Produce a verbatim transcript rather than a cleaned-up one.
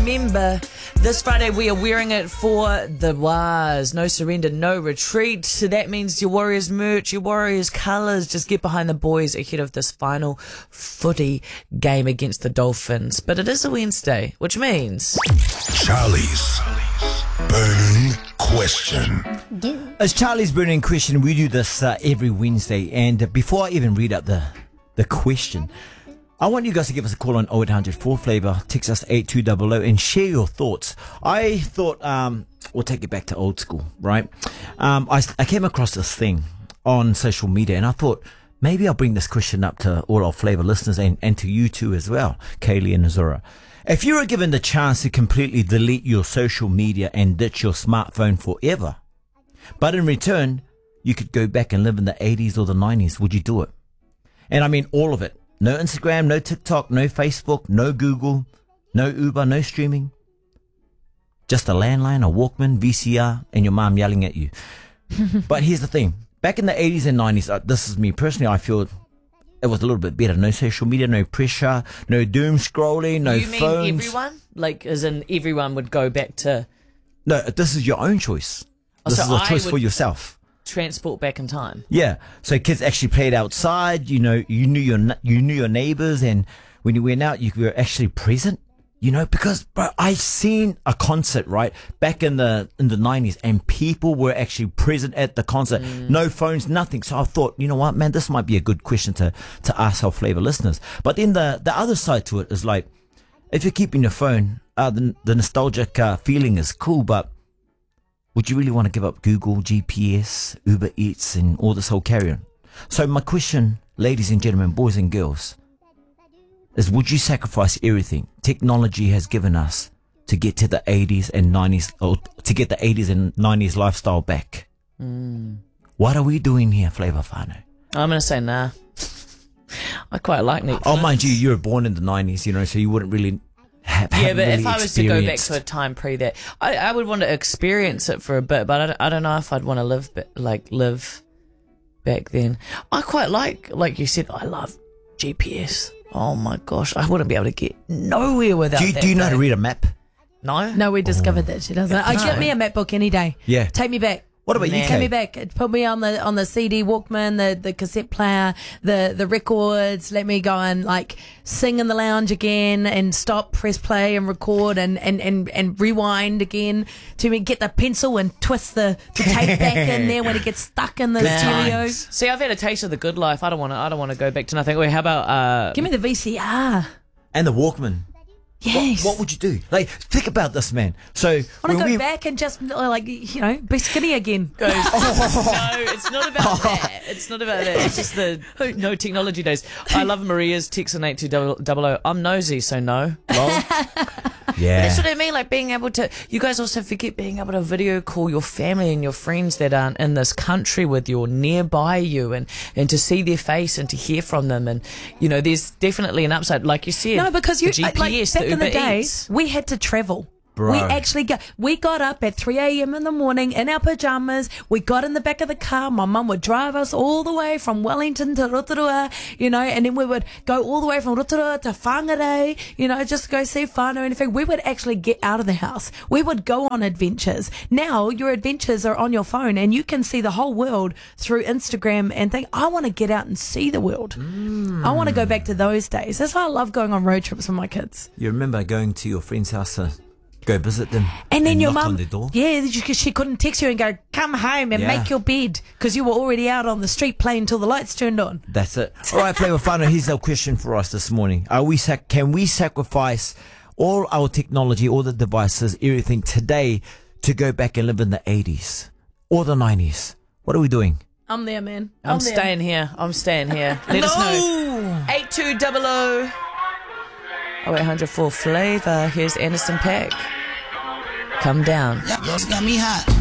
remember, this Friday we are wearing it for the Waz. No surrender, no retreat. So that means your Warriors merch, your Warriors colours. Just get behind the boys ahead of this final footy game against the Dolphins. But it is a Wednesday, which means... Charlie's Burning Question. It's Charlie's Burning Question. We do this uh, every Wednesday. And uh, before I even read out the, the question, I want you guys to give us a call on oh eight hundred four flavour, text us eight two zero zero and share your thoughts. I thought, um, we'll take it back to old school, right? Um, I, I came across this thing on social media and I thought, maybe I'll bring this question up to all our Flavour listeners and, and to you too as well, Kaylee and Azura. If you were given the chance to completely delete your social media and ditch your smartphone forever, but in return, you could go back and live in the eighties or the nineties, would you do it? And I mean all of it. No Instagram, no TikTok, no Facebook, no Google, no Uber, no streaming. Just a landline, a Walkman, V C R, and your mom yelling at you. But here's the thing. Back in the eighties and nineties, uh, this is me personally, I feel it was a little bit better. No social media, no pressure, no doom scrolling, no you phones. You mean everyone? Like, as in everyone would go back to... No, this is your own choice. Oh, this so is a I choice would- for yourself. transport back in time. Yeah, so kids actually played outside. You know, you knew your you knew your neighbors, and when you went out, you were actually present. You know, because bro, I seen a concert right back in the in the nineties, and people were actually present at the concert. Mm. No phones, nothing. So I thought, you know what, man, this might be a good question to to ask our Flavour listeners. But then the the other side to it is like, if you're keeping your phone, uh, the the nostalgic uh, feeling is cool, but would you really want to give up Google, G P S, Uber Eats, and all this whole carry-on? So my question, ladies and gentlemen, boys and girls, is would you sacrifice everything technology has given us to get to the eighties and nineties, or to get the eighties and nineties lifestyle back? Mm. What are we doing here, Flavour Whānau? I'm going to say nah. I quite like Netflix. Oh, mind you, you were born in the nineties, you know, so you wouldn't really... Have, yeah, but really if I was to go back to a time pre that, I, I would want to experience it for a bit, but I don't, I don't know if I'd want to live like live back then. I quite like, like you said, I love G P S. Oh my gosh, I wouldn't be able to get nowhere without do you, that. Do you know thing. how to read a map? No. No, we discovered that she doesn't. I No. give me a map book any day. Yeah. Take me back. What about Nah. you, Take me Kay? back. Put me on the on the C D Walkman, the, the cassette player, the, the records. Let me go and like sing in the lounge again and stop, press play and record and, and, and, and rewind again. To me, get the pencil and twist the, the tape back in there when it gets stuck in the Good stereo. times. See, I've had a taste of the good life. I don't want to. I don't want to go back to nothing. Wait, how about? Uh, Give me the V C R. And the Walkman. Yes. What, what would you do? Like, think about this, man. So, I want when to go we, back and just like you know be skinny again. goes, no, it's not about that. It's not about that. It's just the no technology days. I love Maria's text on eight two zero zero. I'm nosy, so no. Lol. yeah. That's what I mean, like being able to, you guys also forget being able to video call your family and your friends that aren't in this country with you or nearby you, and, and to see their face and to hear from them. And, you know, there's definitely an upside, like you said. No, because you the G P S, like the back in Uber the day, Eats. we had to travel. Bro. We actually got we got up at three a.m. in the morning in our pajamas. We got in the back of the car. My mum would drive us all the way from Wellington to Rotorua, you know, and then we would go all the way from Rotorua to Whangarei, you know, just to go see whānau and everything. We would actually get out of the house. We would go on adventures. Now your adventures are on your phone and you can see the whole world through Instagram and think, I want to get out and see the world. Mm. I want to go back to those days. That's why I love going on road trips with my kids. You remember going to your friend's house to go visit them And then your knock mum, on the door? yeah, she, she couldn't text you and go, come home and Yeah. make your bed because you were already out on the street playing till the lights turned on. That's it. All right, Flavour Whānau, here's our question for us this morning. Are we sac- Can we sacrifice all our technology, all the devices, everything today to go back and live in the eighties or the nineties? What are we doing? I'm there, man. I'm there. staying here. I'm staying here. Let us know. eight two zero zero. oh eight hundred four Flavour. Here's Anderson Paak. Come down. Y'all got me hot.